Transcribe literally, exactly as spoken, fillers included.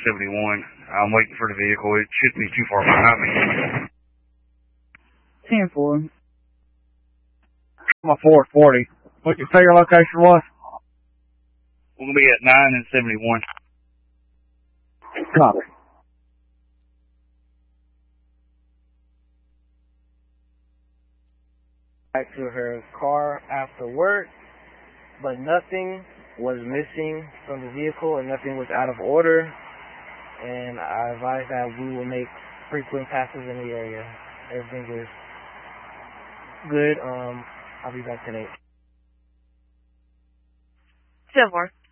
seventy-one. I'm waiting for the vehicle. It should be too far behind me. ten four. My four forty. What you say your location was? We're going to be at nine and seventy-one. Copy. Back to her car after work, but nothing was missing from the vehicle and nothing was out of order. And I advise that we will make frequent passes in the area. Everything is good. Um, I'll be back tonight. ten four.